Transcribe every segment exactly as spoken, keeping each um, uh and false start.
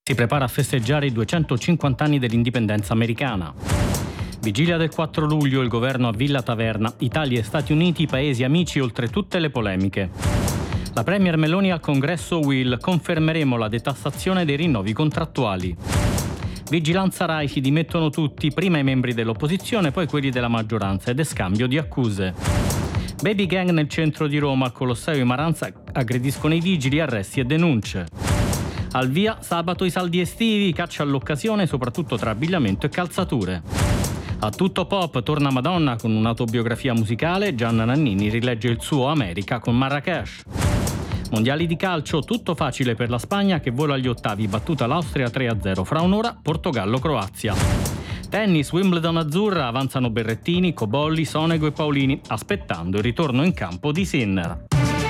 Si prepara a festeggiare i duecentocinquanta anni dell'indipendenza americana. Vigilia del quattro luglio, il governo a Villa Taverna. Italia e Stati Uniti, paesi amici oltre tutte le polemiche. La premier Meloni al congresso U I L. Confermeremo la detassazione dei rinnovi contrattuali. Vigilanza Rai, si dimettono tutti, prima i membri dell'opposizione, poi quelli della maggioranza, ed è scambio di accuse. Baby gang nel centro di Roma, al Colosseo i Maranza aggrediscono i vigili, arresti e denunce. Al via sabato i saldi estivi, caccia all'occasione soprattutto tra abbigliamento e calzature. A Tutto Pop torna Madonna con un'autobiografia musicale, Gianna Nannini rilegge il suo America con Marrakesh. Mondiali di calcio, tutto facile per la Spagna che vola agli ottavi, battuta l'Austria tre a zero, fra un'ora Portogallo-Croazia. Tennis, Wimbledon azzurra, avanzano Berrettini, Cobolli, Sonego e Paolini, aspettando il ritorno in campo di Sinner.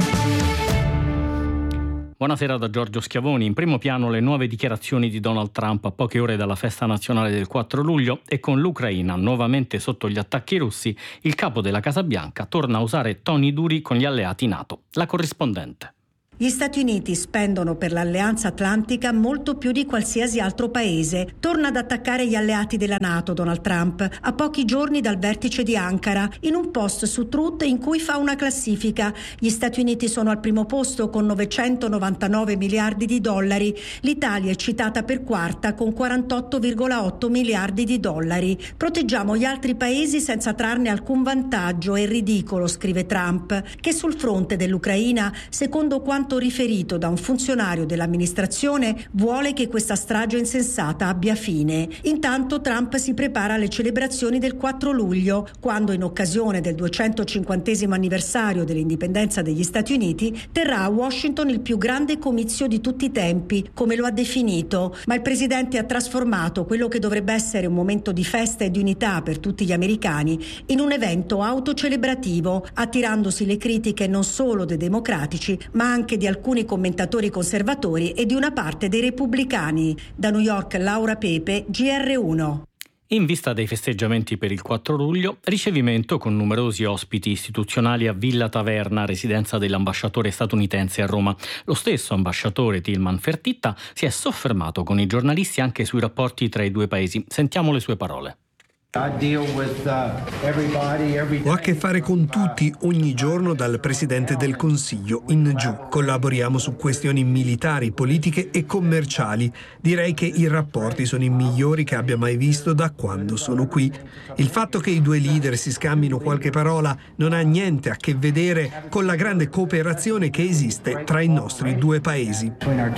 Buonasera da Giorgio Schiavoni. In primo piano le nuove dichiarazioni di Donald Trump a poche ore dalla festa nazionale del quattro luglio, e con l'Ucraina nuovamente sotto gli attacchi russi, il capo della Casa Bianca torna a usare toni duri con gli alleati NATO. La corrispondente. Gli Stati Uniti spendono per l'Alleanza Atlantica molto più di qualsiasi altro paese. Torna ad attaccare gli alleati della NATO Donald Trump, a pochi giorni dal vertice di Ankara, in un post su Truth in cui fa una classifica. Gli Stati Uniti sono al primo posto con novecentonovantanove miliardi di dollari. L'Italia è citata per quarta con quarantotto virgola otto miliardi di dollari. Proteggiamo gli altri paesi senza trarne alcun vantaggio. È ridicolo, scrive Trump, che sul fronte dell'Ucraina, secondo quanto riferito da un funzionario dell'amministrazione, vuole che questa strage insensata abbia fine. Intanto Trump si prepara alle celebrazioni del quattro luglio, quando in occasione del duecentocinquantesimo anniversario dell'indipendenza degli Stati Uniti terrà a Washington il più grande comizio di tutti i tempi, come lo ha definito, ma il presidente ha trasformato quello che dovrebbe essere un momento di festa e di unità per tutti gli americani in un evento autocelebrativo, attirandosi le critiche non solo dei democratici, ma anche di alcuni commentatori conservatori e di una parte dei repubblicani. Da New York, Laura Pepe, G R uno. In vista dei festeggiamenti per il quattro luglio, ricevimento con numerosi ospiti istituzionali a Villa Taverna, residenza dell'ambasciatore statunitense a Roma. Lo stesso ambasciatore Tilman Fertitta si è soffermato con i giornalisti anche sui rapporti tra i due paesi. Sentiamo le sue parole. Ho a che fare con tutti ogni giorno, dal Presidente del Consiglio in giù. Collaboriamo su questioni militari, politiche e commerciali. Direi che i rapporti sono i migliori che abbia mai visto da quando sono qui. Il fatto che i due leader si scambino qualche parola non ha niente a che vedere con la grande cooperazione che esiste tra i nostri due paesi.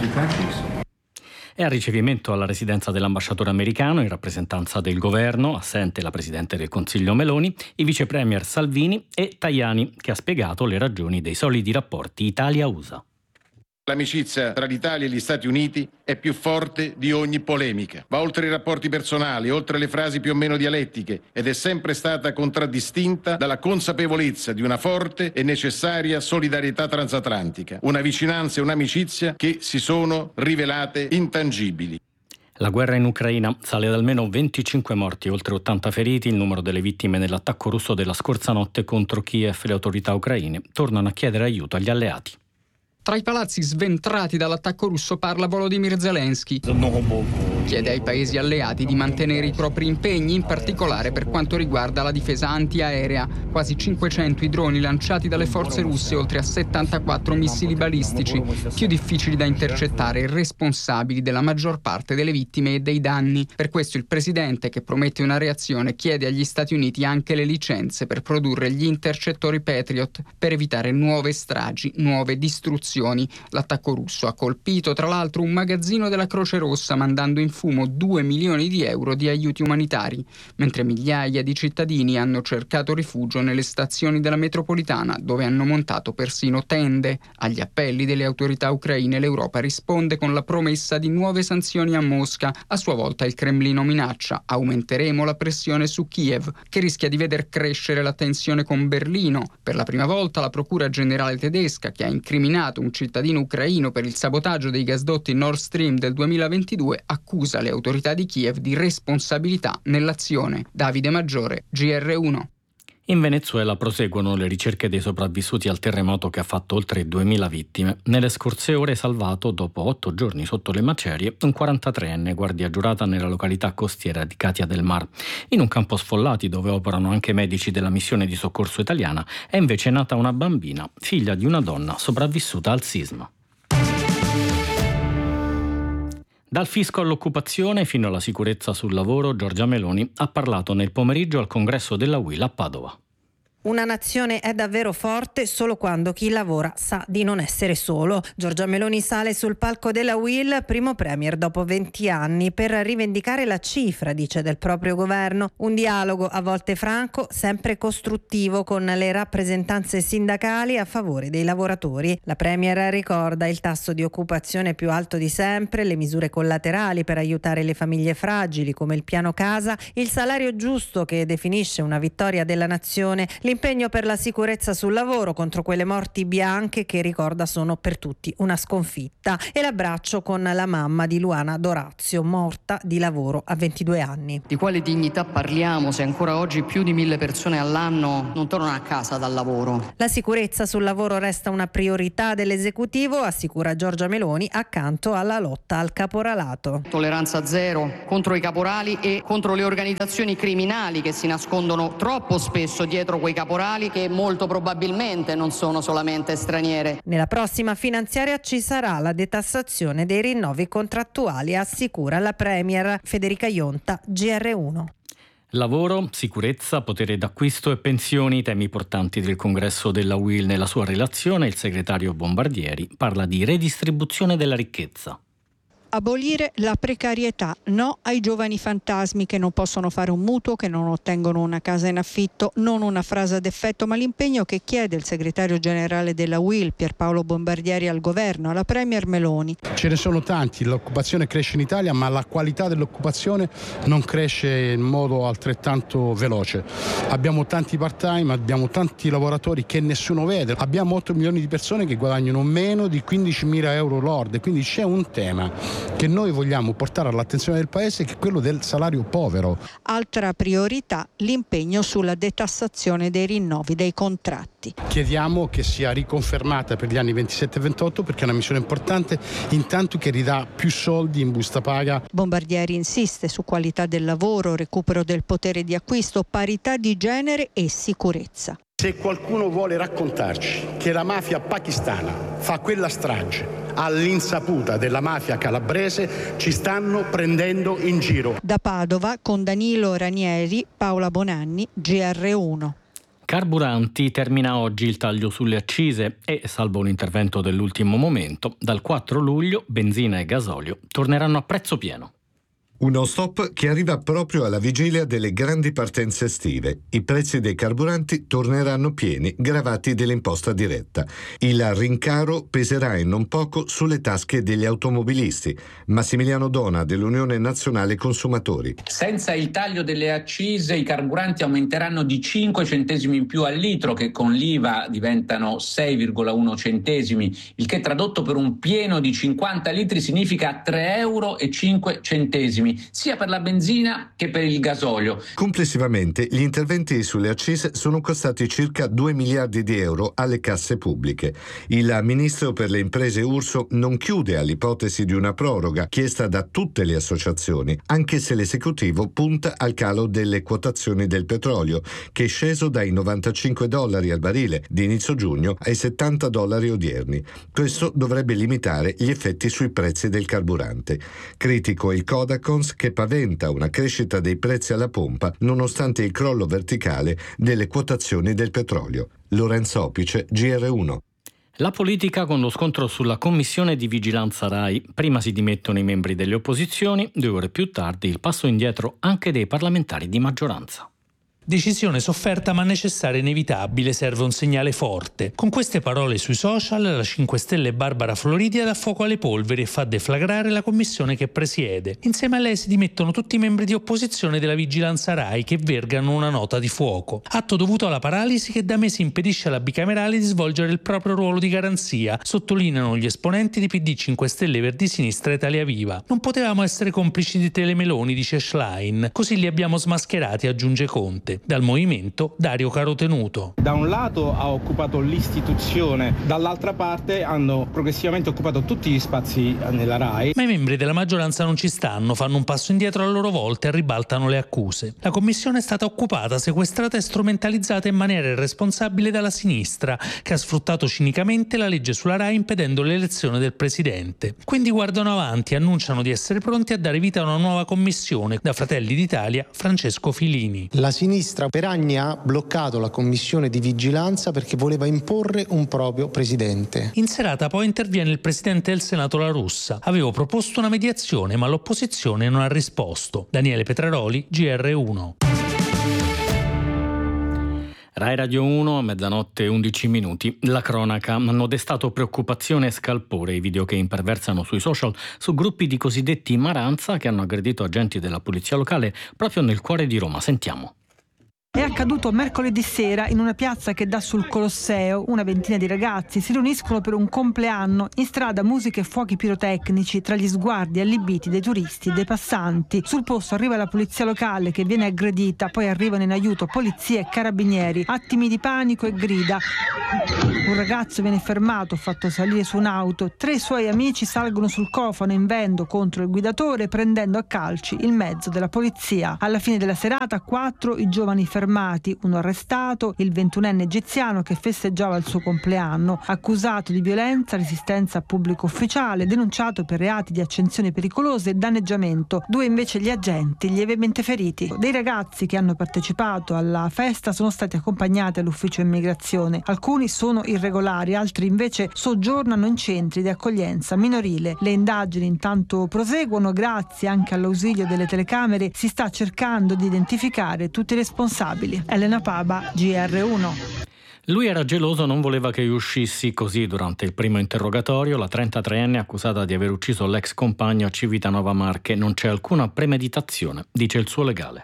E al ricevimento alla residenza dell'ambasciatore americano, in rappresentanza del governo, assente la Presidente del Consiglio Meloni, i vice premier Salvini e Tajani, che ha spiegato le ragioni dei solidi rapporti Italia-U S A. L'amicizia tra l'Italia e gli Stati Uniti è più forte di ogni polemica. Va oltre i rapporti personali, oltre le frasi più o meno dialettiche, ed è sempre stata contraddistinta dalla consapevolezza di una forte e necessaria solidarietà transatlantica, una vicinanza e un'amicizia che si sono rivelate intangibili. La guerra in Ucraina sale ad almeno venticinque morti e oltre ottanta feriti. Il numero delle vittime nell'attacco russo della scorsa notte contro Kiev. Le autorità ucraine tornano a chiedere aiuto agli alleati. Tra i palazzi sventrati dall'attacco russo parla Volodymyr Zelensky. Chiede ai paesi alleati di mantenere i propri impegni, in particolare per quanto riguarda la difesa antiaerea. Quasi cinquecento i droni lanciati dalle forze russe, oltre a settantaquattro missili balistici, più difficili da intercettare e responsabili della maggior parte delle vittime e dei danni. Per questo il presidente, che promette una reazione, chiede agli Stati Uniti anche le licenze per produrre gli intercettori Patriot per evitare nuove stragi, nuove distruzioni. L'attacco russo ha colpito tra l'altro un magazzino della Croce Rossa, mandando in fumo due milioni di euro di aiuti umanitari, mentre migliaia di cittadini hanno cercato rifugio nelle stazioni della metropolitana, dove hanno montato persino tende. Agli appelli delle autorità ucraine l'Europa risponde con la promessa di nuove sanzioni a Mosca. A sua volta il Cremlino minaccia: aumenteremo la pressione su Kiev, che rischia di veder crescere la tensione con Berlino. Per la prima volta la Procura Generale tedesca, che ha incriminato un cittadino ucraino per il sabotaggio dei gasdotti Nord Stream del duemilaventidue, accusa le autorità di Kiev di responsabilità nell'azione. Davide Maggiore, G R uno. In Venezuela proseguono le ricerche dei sopravvissuti al terremoto che ha fatto oltre duemila vittime. Nelle scorse ore è salvato, dopo otto giorni sotto le macerie, un quarantatreenne guardia giurata nella località costiera di Katia del Mar. In un campo sfollati dove operano anche medici della missione di soccorso italiana è invece nata una bambina, figlia di una donna sopravvissuta al sisma. Dal fisco all'occupazione fino alla sicurezza sul lavoro, Giorgia Meloni ha parlato nel pomeriggio al congresso della U I L a Padova. Una nazione è davvero forte solo quando chi lavora sa di non essere solo. Giorgia Meloni sale sul palco della U I L, primo premier dopo venti anni, per rivendicare la cifra, dice, del proprio governo. Un dialogo a volte franco, sempre costruttivo con le rappresentanze sindacali a favore dei lavoratori. La premier ricorda il tasso di occupazione più alto di sempre, le misure collaterali per aiutare le famiglie fragili come il piano casa, il salario giusto che definisce una vittoria della nazione, l'impegno per la sicurezza sul lavoro contro quelle morti bianche che, ricorda, sono per tutti una sconfitta, e l'abbraccio con la mamma di Luana Dorazio, morta di lavoro a ventidue anni. Di quale dignità parliamo se ancora oggi più di mille persone all'anno non tornano a casa dal lavoro? La sicurezza sul lavoro resta una priorità dell'esecutivo, assicura Giorgia Meloni, accanto alla lotta al caporalato. Tolleranza zero contro i caporali e contro le organizzazioni criminali che si nascondono troppo spesso dietro quei caporali che molto probabilmente non sono solamente straniere. Nella prossima finanziaria ci sarà la detassazione dei rinnovi contrattuali, assicura la premier Federica Ionta, G R uno. Lavoro, sicurezza, potere d'acquisto e pensioni, temi portanti del congresso della U I L. Nella sua relazione il segretario Bombardieri parla di redistribuzione della ricchezza. Abolire la precarietà, no ai giovani fantasmi che non possono fare un mutuo, che non ottengono una casa in affitto, non una frase ad effetto, ma l'impegno che chiede il segretario generale della U I L, Pierpaolo Bombardieri, al governo, alla premier Meloni. Ce ne sono tanti, l'occupazione cresce in Italia, ma la qualità dell'occupazione non cresce in modo altrettanto veloce. Abbiamo tanti part-time, abbiamo tanti lavoratori che nessuno vede, abbiamo otto milioni di persone che guadagnano meno di quindicimila euro lorde, quindi c'è un tema che noi vogliamo portare all'attenzione del Paese, che è quello del salario povero. Altra priorità, l'impegno sulla detassazione dei rinnovi dei contratti. Chiediamo che sia riconfermata per gli anni ventisette e ventotto, perché è una missione importante, intanto che ridà più soldi in busta paga. Bombardieri insiste su qualità del lavoro, recupero del potere di acquisto, parità di genere e sicurezza. Se qualcuno vuole raccontarci che la mafia pakistana fa quella strage all'insaputa della mafia calabrese, ci stanno prendendo in giro. Da Padova, con Danilo Ranieri, Paola Bonanni, G R uno. Carburanti, termina oggi il taglio sulle accise e, salvo un intervento dell'ultimo momento, dal quattro luglio benzina e gasolio torneranno a prezzo pieno. Uno stop che arriva proprio alla vigilia delle grandi partenze estive. I prezzi dei carburanti torneranno pieni, gravati dell'imposta diretta. Il rincaro peserà in non poco sulle tasche degli automobilisti. Massimiliano Dona dell'Unione Nazionale Consumatori. Senza il taglio delle accise i carburanti aumenteranno di cinque centesimi in più al litro, che con l'I V A diventano sei virgola uno centesimi, il che tradotto per un pieno di cinquanta litri significa tre euro e cinque centesimi. Sia per la benzina che per il gasolio. Complessivamente gli interventi sulle accise sono costati circa due miliardi di euro alle casse pubbliche. Il ministro per le imprese Urso non chiude all'ipotesi di una proroga chiesta da tutte le associazioni, anche se l'esecutivo punta al calo delle quotazioni del petrolio, che è sceso dai novantacinque dollari al barile di inizio giugno ai settanta dollari odierni. Questo dovrebbe limitare gli effetti sui prezzi del carburante. Critico il Codacons, che paventa una crescita dei prezzi alla pompa nonostante il crollo verticale delle quotazioni del petrolio. Lorenzo Opice, G R uno. La politica con lo scontro sulla commissione di vigilanza RAI. Prima si dimettono i membri delle opposizioni, due ore più tardi il passo indietro anche dei parlamentari di maggioranza. Decisione sofferta ma necessaria e inevitabile, serve un segnale forte. Con queste parole sui social, la cinque Stelle Barbara Floridia dà fuoco alle polveri e fa deflagrare la commissione che presiede. Insieme a lei si dimettono tutti i membri di opposizione della vigilanza RAI, che vergano una nota di fuoco. Atto dovuto alla paralisi che da mesi impedisce alla bicamerale di svolgere il proprio ruolo di garanzia, sottolineano gli esponenti di P D, cinque Stelle, Verdi Sinistra e Italia Viva. Non potevamo essere complici di Telemeloni, dice Schlein. Così li abbiamo smascherati, aggiunge Conte. proteste. Dal movimento Dario Carotenuto. Da un lato ha occupato l'istituzione, dall'altra parte hanno progressivamente occupato tutti gli spazi nella RAI. Ma i membri della maggioranza non ci stanno, fanno un passo indietro a loro volta e ribaltano le accuse. La commissione è stata occupata, sequestrata e strumentalizzata in maniera irresponsabile dalla sinistra, che ha sfruttato cinicamente la legge sulla RAI impedendo l'elezione del presidente. Quindi guardano avanti, annunciano di essere pronti a dare vita a una nuova commissione. Da Fratelli d'Italia, Francesco Filini. La sinistra per anni ha bloccato la commissione di vigilanza perché voleva imporre un proprio presidente. In serata poi interviene il presidente del Senato La Russa. Avevo proposto una mediazione, ma l'opposizione non ha risposto. Daniele Petraroli, G R uno. Rai Radio uno, a mezzanotte undici minuti. La cronaca. Hanno destato preoccupazione e scalpore i video che imperversano sui social su gruppi di cosiddetti Maranza che hanno aggredito agenti della polizia locale proprio nel cuore di Roma. Sentiamo. È accaduto mercoledì sera in una piazza che dà sul Colosseo. Una ventina di ragazzi si riuniscono per un compleanno. In strada musiche e fuochi pirotecnici tra gli sguardi allibiti dei turisti e dei passanti. Sul posto arriva la polizia locale che viene aggredita, poi arrivano in aiuto polizia e carabinieri. Attimi di panico e grida. Un ragazzo viene fermato, fatto salire su un'auto. Tre suoi amici salgono sul cofano invendo contro il guidatore, prendendo a calci il mezzo della polizia. Alla fine della serata, quattro i giovani fermati. Fermati, uno arrestato, il ventunenne egiziano che festeggiava il suo compleanno, accusato di violenza, resistenza a pubblico ufficiale, denunciato per reati di accensioni pericolose e danneggiamento. Due invece gli agenti lievemente feriti. Dei ragazzi che hanno partecipato alla festa sono stati accompagnati all'ufficio immigrazione. Alcuni sono irregolari, altri invece soggiornano in centri di accoglienza minorile. Le indagini intanto proseguono, grazie anche all'ausilio delle telecamere si sta cercando di identificare tutti i responsabili. Elena Paba, G R uno. Lui era geloso, non voleva che io uscissi. Così durante il primo interrogatorio la trentatreenne accusata di aver ucciso l'ex compagno a Civitanova Marche. Non c'è alcuna premeditazione, dice il suo legale.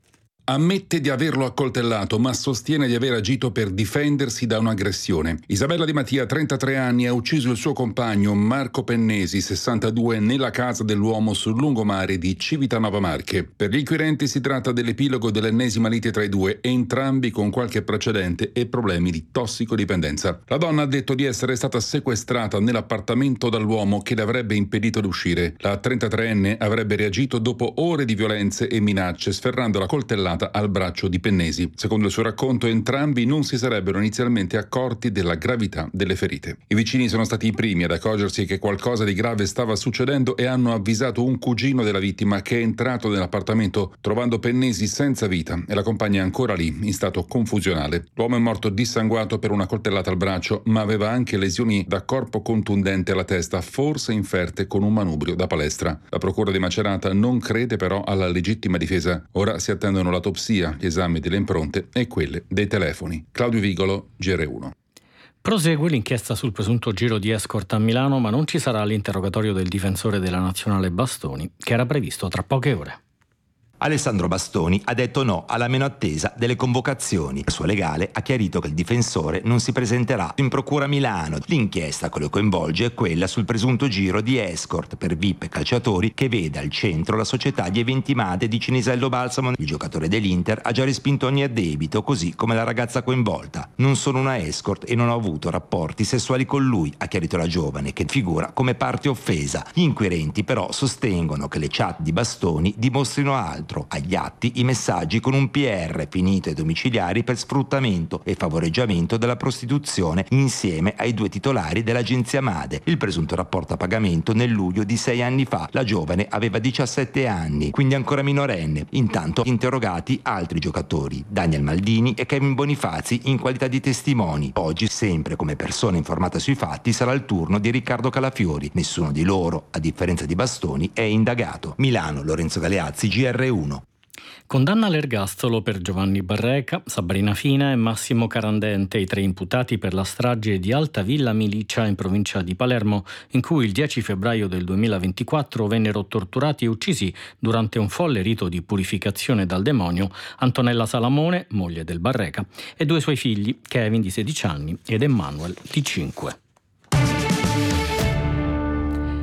Ammette di averlo accoltellato, ma sostiene di aver agito per difendersi da un'aggressione. Isabella Di Mattia, trentatré anni, ha ucciso il suo compagno Marco Pennesi, sessantadue, nella casa dell'uomo sul lungomare di Civitanova Marche. Per gli inquirenti si tratta dell'epilogo dell'ennesima lite tra i due, entrambi con qualche precedente e problemi di tossicodipendenza. La donna ha detto di essere stata sequestrata nell'appartamento dall'uomo che le avrebbe impedito di uscire. La trentatreenne avrebbe reagito dopo ore di violenze e minacce, sferrando la coltellata al braccio di Pennesi. Secondo il suo racconto, entrambi non si sarebbero inizialmente accorti della gravità delle ferite. I vicini sono stati i primi ad accorgersi che qualcosa di grave stava succedendo e hanno avvisato un cugino della vittima che è entrato nell'appartamento trovando Pennesi senza vita e la compagna ancora lì, in stato confusionale. L'uomo è morto dissanguato per una coltellata al braccio, ma aveva anche lesioni da corpo contundente alla testa, forse inferte con un manubrio da palestra. La procura di Macerata non crede però alla legittima difesa. Ora si attendono la autopsia, gli esami delle impronte e quelle dei telefoni. Claudio Vigolo, G R uno. Prosegue l'inchiesta sul presunto giro di escort a Milano, ma non ci sarà l'interrogatorio del difensore della nazionale Bastoni, che era previsto tra poche ore. Alessandro Bastoni ha detto no alla meno attesa delle convocazioni. Il suo legale ha chiarito che il difensore non si presenterà in procura a Milano. L'inchiesta che lo coinvolge è quella sul presunto giro di escort per V I P e calciatori che vede al centro la società di eventi Made di Cinisello Balsamo. Il giocatore dell'Inter ha già respinto ogni addebito, così come la ragazza coinvolta. Non sono una escort e non ho avuto rapporti sessuali con lui, ha chiarito la giovane, che figura come parte offesa. Gli inquirenti però sostengono che le chat di Bastoni dimostrino altro. Agli atti i messaggi con un P R finito ai domiciliari per sfruttamento e favoreggiamento della prostituzione insieme ai due titolari dell'agenzia Made. Il presunto rapporto a pagamento nel luglio di sei anni fa. La giovane aveva diciassette anni, quindi ancora minorenne. Intanto interrogati altri giocatori, Daniel Maldini e Kevin Bonifazi, in qualità di testimoni. Oggi, sempre come persona informata sui fatti, sarà il turno di Riccardo Calafiori. Nessuno di loro, a differenza di Bastoni, è indagato. Milano, Lorenzo Galeazzi, G R uno. Condanna all'ergastolo per Giovanni Barreca, Sabrina Fina e Massimo Carandente, i tre imputati per la strage di Alta Villa Milicia in provincia di Palermo, in cui il dieci febbraio del duemilaventiquattro vennero torturati e uccisi durante un folle rito di purificazione dal demonio Antonella Salamone, moglie del Barreca, e due suoi figli, Kevin di sedici anni ed Emmanuel di cinque.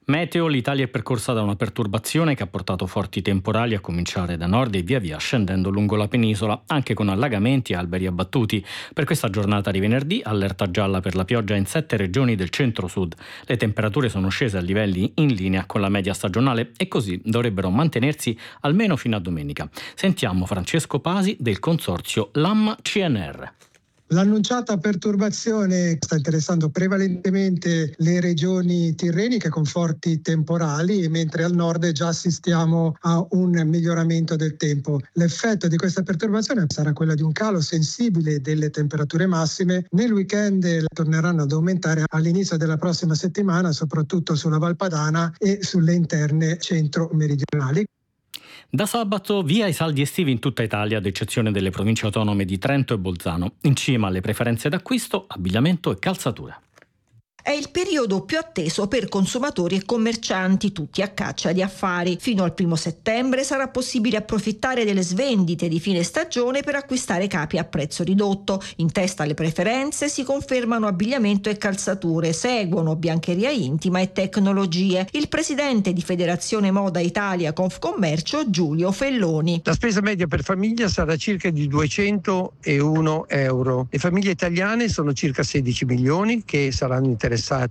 Meteo, l'Italia è percorsa da una perturbazione che ha portato forti temporali a cominciare da nord e via via scendendo lungo la penisola, anche con allagamenti e alberi abbattuti. Per questa giornata di venerdì, allerta gialla per la pioggia in sette regioni del centro-sud. Le temperature sono scese a livelli in linea con la media stagionale e così dovrebbero mantenersi almeno fino a domenica. Sentiamo Francesco Pasi del consorzio Lamma C N R. L'annunciata perturbazione sta interessando prevalentemente le regioni tirreniche con forti temporali, mentre al nord già assistiamo a un miglioramento del tempo. L'effetto di questa perturbazione sarà quello di un calo sensibile delle temperature massime. Nel weekend torneranno ad aumentare all'inizio della prossima settimana, soprattutto sulla Val Padana e sulle interne centro-meridionali. Da sabato via i saldi estivi in tutta Italia, ad eccezione delle province autonome di Trento e Bolzano. In cima alle preferenze d'acquisto, abbigliamento e calzature. È il periodo più atteso per consumatori e commercianti, tutti a caccia di affari. Fino al primo settembre sarà possibile approfittare delle svendite di fine stagione per acquistare capi a prezzo ridotto. In testa alle preferenze si confermano abbigliamento e calzature, seguono biancheria intima e tecnologie. Il presidente di Federazione Moda Italia Confcommercio, Giulio Felloni. La spesa media per famiglia sarà circa di duecentouno euro. Le famiglie italiane sono circa sedici milioni che saranno interessate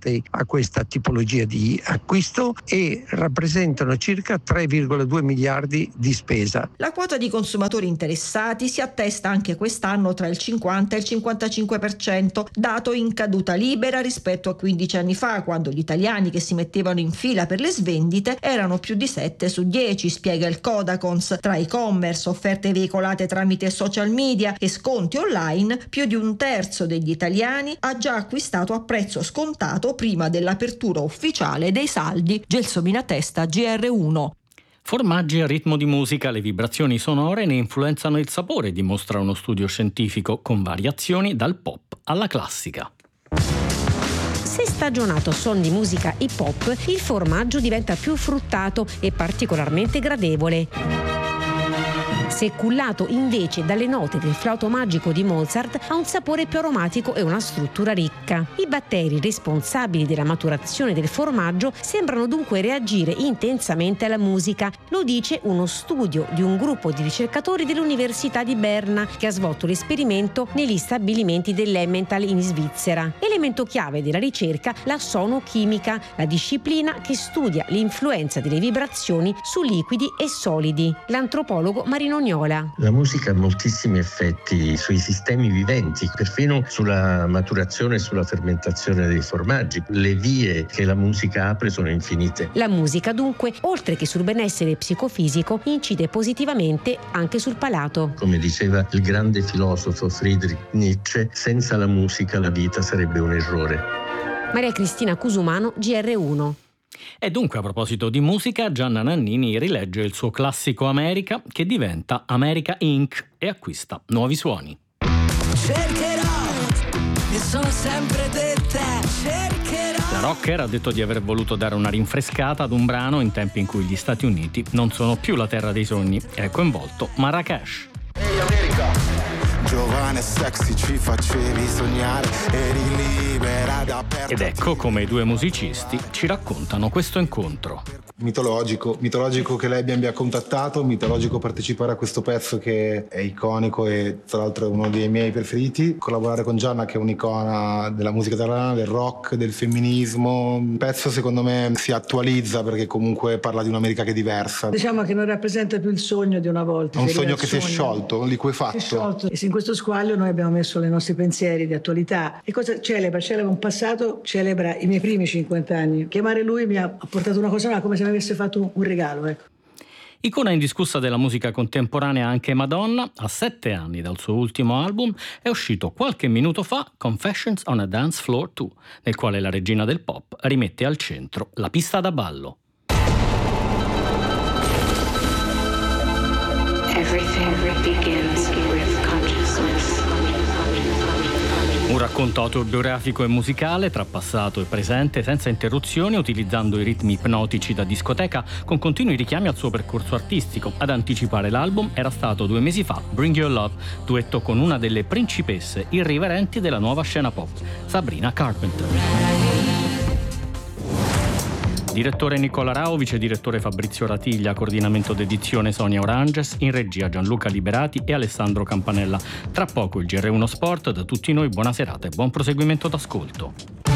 a questa tipologia di acquisto e rappresentano circa tre virgola due miliardi di spesa. La quota di consumatori interessati si attesta anche quest'anno tra il cinquanta e il cinquantacinque per cento, dato in caduta libera rispetto a quindici anni fa, quando gli italiani che si mettevano in fila per le svendite erano più di sette su dieci, spiega il Codacons. Tra e-commerce, offerte veicolate tramite social media e sconti online, più di un terzo degli italiani ha già acquistato a prezzo scontato prima dell'apertura ufficiale dei saldi. Gelsomina Testa, G R uno. Formaggi a ritmo di musica, le vibrazioni sonore ne influenzano il sapore, dimostra uno studio scientifico, con variazioni dal pop alla classica. Se stagionato son di musica hip hop, il formaggio diventa più fruttato e particolarmente gradevole. Se cullato invece dalle note del flauto magico di Mozart, ha un sapore più aromatico e una struttura ricca. I batteri responsabili della maturazione del formaggio sembrano dunque reagire intensamente alla musica. Lo dice uno studio di un gruppo di ricercatori dell'Università di Berna che ha svolto l'esperimento negli stabilimenti dell'Emmental in Svizzera. Elemento chiave della ricerca, la sonochimica, la disciplina che studia l'influenza delle vibrazioni su liquidi e solidi. L'antropologo Marino Gnola. La musica ha moltissimi effetti sui sistemi viventi, perfino sulla maturazione e sulla fermentazione dei formaggi. Le vie che la musica apre sono infinite. La musica dunque, oltre che sul benessere psicofisico, incide positivamente anche sul palato. Come diceva il grande filosofo Friedrich Nietzsche, senza la musica la vita sarebbe un errore. Maria Cristina Cusumano, G R uno. E dunque, a proposito di musica, Gianna Nannini rilegge il suo classico America, che diventa America incorporated e acquista nuovi suoni. Cercherò, e sono sempre te, cercherò. La rocker ha detto di aver voluto dare una rinfrescata ad un brano in tempi in cui gli Stati Uniti non sono più la terra dei sogni e è coinvolto Marrakesh. Ehi America! Giovane sexy ci facevi sognare, eri libera da perdere. Ed ecco come i due musicisti ci raccontano questo incontro. Mitologico, mitologico che lei mi abbia contattato, mitologico partecipare a questo pezzo che è iconico e tra l'altro è uno dei miei preferiti. Collaborare con Gianna, che è un'icona della musica italiana, del rock, del femminismo. Il pezzo secondo me si attualizza perché comunque parla di un'America che è diversa. Diciamo che non rappresenta più il sogno di una volta. È un sogno che si è sciolto, liquefatto. Si è sciolto. E se in questo squaglio noi abbiamo messo i nostri pensieri di attualità. E cosa celebra? Celebra un passato, celebra i miei primi cinquanta anni. Chiamare lui mi ha portato una cosa nuova, come se mi avesse fatto un regalo, ecco. Icona indiscussa della musica contemporanea anche Madonna, a sette anni dal suo ultimo album, è uscito qualche minuto fa Confessions on a Dance Floor due, nel quale la regina del pop rimette al centro la pista da ballo. Everything begins with consciousness. Un racconto autobiografico e musicale tra passato e presente senza interruzioni, utilizzando i ritmi ipnotici da discoteca con continui richiami al suo percorso artistico. Ad anticipare l'album era stato due mesi fa Bring Your Love, duetto con una delle principesse irriverenti della nuova scena pop, Sabrina Carpenter. Direttore Nicola Rao, vice direttore Fabrizio Ratiglia, coordinamento d'edizione Sonia Oranges, in regia Gianluca Liberati e Alessandro Campanella. Tra poco il G R uno Sport. Da tutti noi buona serata e buon proseguimento d'ascolto.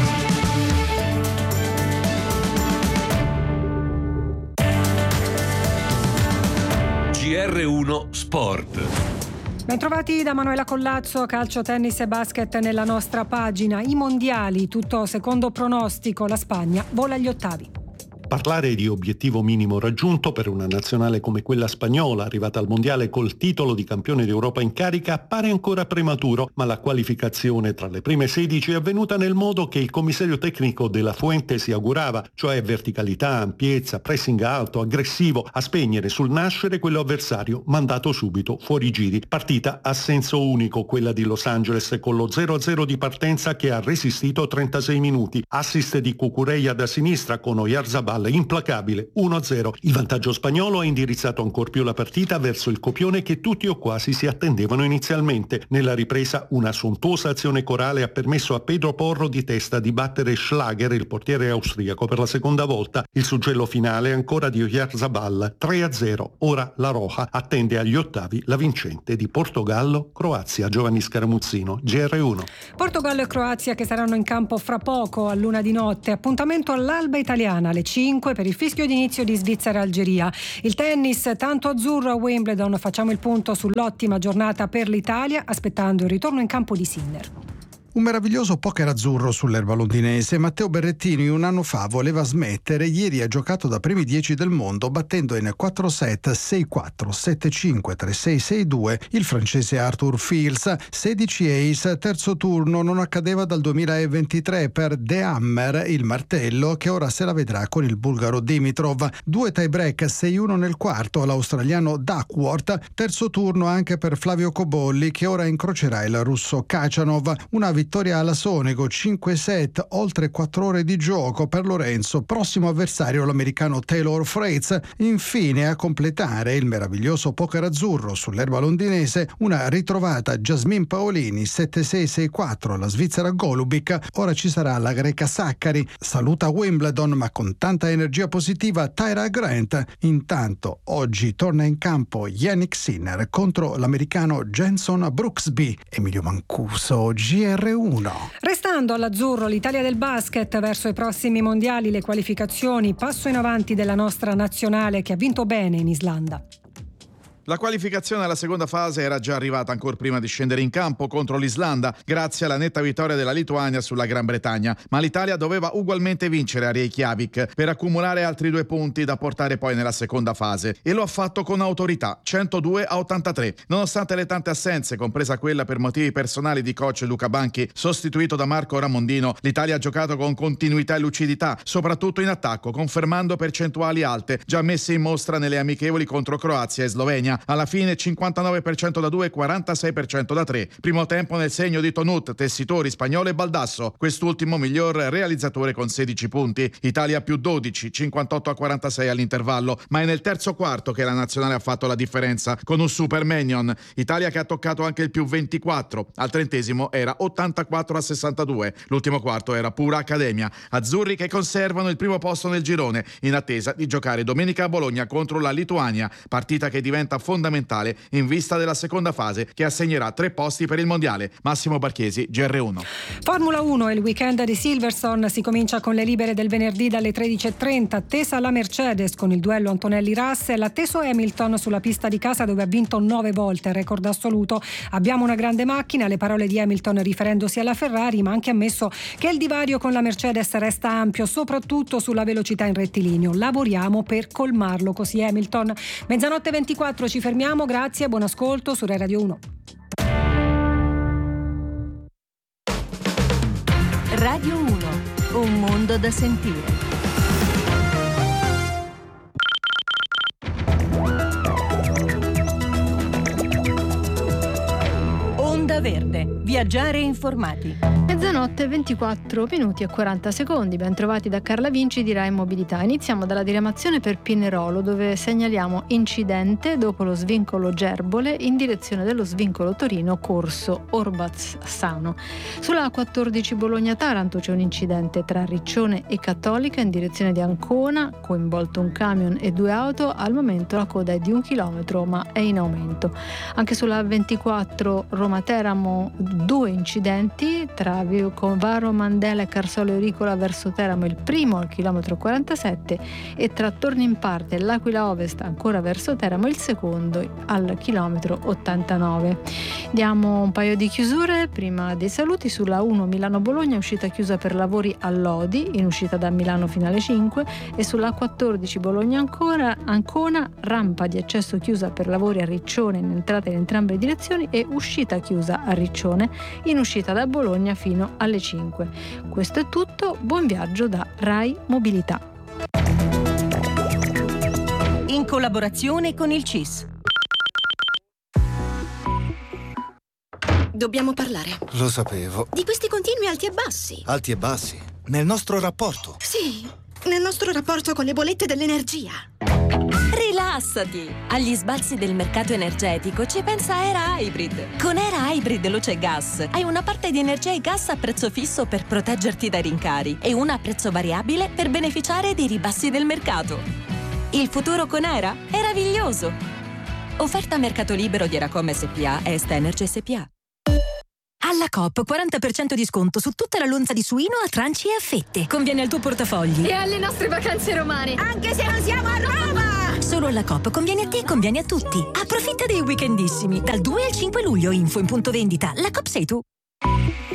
G R uno Sport. Bentrovati da Manuela Collazzo. Calcio, tennis e basket nella nostra pagina. I mondiali, tutto secondo pronostico, la Spagna vola agli ottavi. Parlare di obiettivo minimo raggiunto per una nazionale come quella spagnola, arrivata al mondiale col titolo di campione d'Europa in carica, appare ancora prematuro, ma la qualificazione tra le prime sedici è avvenuta nel modo che il commissario tecnico della Fuente si augurava, cioè verticalità, ampiezza, pressing alto, aggressivo, a spegnere sul nascere quello avversario mandato subito fuori giri. Partita a senso unico, quella di Los Angeles, con lo zero a zero di partenza che ha resistito trentasei minuti. Assist di Cucurella da sinistra con Oyarzabal implacabile, uno a zero. Il vantaggio spagnolo ha indirizzato ancor più la partita verso il copione che tutti o quasi si attendevano inizialmente. Nella ripresa una sontuosa azione corale ha permesso a Pedro Porro di testa di battere Schlager, il portiere austriaco, per la seconda volta. Il suggello finale è ancora di Oyarzabal, tre a zero. Ora la Roja attende agli ottavi la vincente di Portogallo-Croazia. Giovanni Scaramuzzino, G R uno. Portogallo e Croazia che saranno in campo fra poco a luna di notte. Appuntamento all'alba italiana alle cinque per il fischio d'inizio di Svizzera-Algeria. Il tennis, tanto azzurro a Wimbledon. Facciamo il punto sull'ottima giornata per l'Italia, aspettando il ritorno in campo di Sinner. Un meraviglioso poker azzurro sull'erba londinese. Matteo Berrettini un anno fa voleva smettere, ieri ha giocato da primi dieci del mondo battendo in quattro set sei quattro, sette cinque, tre sei, sei due il francese Arthur Fils. sedici ace, terzo turno, non accadeva dal duemilaventitré per De Hammer, il martello, che ora se la vedrà con il bulgaro Dimitrov. Due tie break, sei uno nel quarto, l'australiano Duckworth. Terzo turno anche per Flavio Cobolli, che ora incrocerà il russo Kachanov. Una vittoria alla Sonego, cinque set, oltre quattro ore di gioco per Lorenzo, prossimo avversario l'americano Taylor Fritz. Infine, a completare il meraviglioso poker azzurro sull'erba londinese, una ritrovata Jasmine Paolini, sette sei, sei quattro, la svizzera Golubic. Ora ci sarà la greca Saccari. Saluta Wimbledon, ma con tanta energia positiva Tyra Grant. Intanto, oggi torna in campo Yannick Sinner contro l'americano Jenson Brooksby. Emilio Mancuso, G R uno. Restando all'azzurro, l'Italia del basket verso i prossimi mondiali, le qualificazioni, passo in avanti della nostra nazionale che ha vinto bene in Islanda. La qualificazione alla seconda fase era già arrivata ancora prima di scendere in campo contro l'Islanda, grazie alla netta vittoria della Lituania sulla Gran Bretagna, ma l'Italia doveva ugualmente vincere a Reykjavik per accumulare altri due punti da portare poi nella seconda fase, e lo ha fatto con autorità, centodue a ottantatré. Nonostante le tante assenze, compresa quella per motivi personali di coach Luca Banchi, sostituito da Marco Ramondino, l'Italia ha giocato con continuità e lucidità, soprattutto in attacco, confermando percentuali alte già messe in mostra nelle amichevoli contro Croazia e Slovenia. Alla fine cinquantanove per cento da due e quarantasei per cento da tre. Primo tempo nel segno di Tonut, Tessitori, Spagnolo e Baldasso, quest'ultimo miglior realizzatore con sedici punti. Italia più dodici, cinquantotto a quarantasei all'intervallo, ma è nel terzo quarto che la nazionale ha fatto la differenza con un super Mannion. Italia che ha toccato anche il più ventiquattro, al trentesimo era ottantaquattro a sessantadue. L'ultimo quarto era pura accademia. Azzurri che conservano il primo posto nel girone, in attesa di giocare domenica a Bologna contro la Lituania, partita che diventa fondamentale in vista della seconda fase che assegnerà tre posti per il mondiale. Massimo Barchiesi, G R uno. Formula uno, il weekend di Silverstone si comincia con le libere del venerdì dalle tredici e trenta, attesa la Mercedes con il duello Antonelli-Russell, atteso Hamilton sulla pista di casa dove ha vinto nove volte, record assoluto. Abbiamo una grande macchina, le parole di Hamilton riferendosi alla Ferrari, ma anche ammesso che il divario con la Mercedes resta ampio, soprattutto sulla velocità in rettilineo. Lavoriamo per colmarlo, così Hamilton. Mezzanotte ventiquattro, ci fermiamo, grazie, buon ascolto su Rai Radio uno. Radio uno, un mondo da sentire. Onda Verde, via Viaggiare informati. Mezzanotte, ventiquattro minuti e quaranta secondi. Ben trovati da Carla Vinci di Rai Mobilità. Iniziamo dalla diramazione per Pinerolo, dove segnaliamo incidente dopo lo svincolo Gerbole in direzione dello svincolo Torino corso Orbazzano. Sulla A quattordici Bologna-Taranto c'è un incidente tra Riccione e Cattolica in direzione di Ancona, coinvolto un camion e due auto. Al momento la coda è di un chilometro, ma è in aumento. Anche sulla A ventiquattro Roma-Teramo due incidenti tra Varo Mandela e Carsolo Euricola verso Teramo, il primo al chilometro quarantasette, e tra Tornimparte e l'Aquila Ovest ancora verso Teramo, il secondo al chilometro ottantanove. Diamo un paio di chiusure prima dei saluti. Sulla uno Milano-Bologna uscita chiusa per lavori a Lodi in uscita da Milano fino alle cinque, e sulla A quattordici Bologna-Ancona rampa di accesso chiusa per lavori a Riccione in entrata in entrambe le direzioni e uscita chiusa a Riccione in uscita da Bologna fino alle cinque. Questo è tutto, buon viaggio da Rai Mobilità. In collaborazione con il C I S. Dobbiamo parlare. Lo sapevo. Di questi continui alti e bassi. Alti e bassi? Nel nostro rapporto? Sì, nel nostro rapporto con le bollette dell'energia. Rilassati! Agli sbalzi del mercato energetico ci pensa Era Hybrid. Con Era Hybrid Luce e Gas hai una parte di energia e gas a prezzo fisso per proteggerti dai rincari e una a prezzo variabile per beneficiare dei ribassi del mercato. Il futuro con Era è meraviglioso! Offerta mercato libero di Eracom S P A e Est Energy S P A. Alla Coop quaranta per cento di sconto su tutta la lonza di suino a tranci e a fette. Conviene al tuo portafogli. E alle nostre vacanze romane. Anche se non siamo a Roma! Solo alla Coop conviene a te e conviene a tutti. Approfitta dei weekendissimi. Dal due al cinque luglio. Info in punto vendita. La Coop sei tu.